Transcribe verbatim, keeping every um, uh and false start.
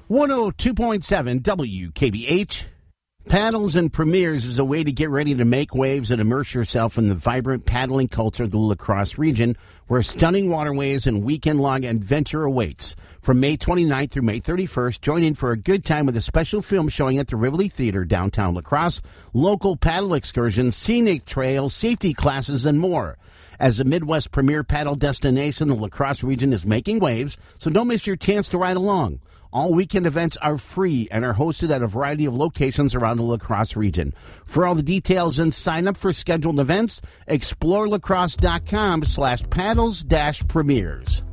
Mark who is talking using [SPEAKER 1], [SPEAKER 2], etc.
[SPEAKER 1] one oh two point seven W K B H. Paddles and Premiers is a way to get ready to make waves and immerse yourself in the vibrant paddling culture of the La Crosse region, where stunning waterways and weekend-long adventure awaits. From May twenty-ninth through May thirty-first, join in for a good time with a special film showing at the Rivoli Theater, downtown La Crosse, local paddle excursions, scenic trails, safety classes, and more. As a Midwest premier paddle destination, the La Crosse region is making waves, so don't miss your chance to ride along. All weekend events are free and are hosted at a variety of locations around the La Crosse region. For all the details and sign up for scheduled events, explore lacrosse dot com slash paddles dash premiers.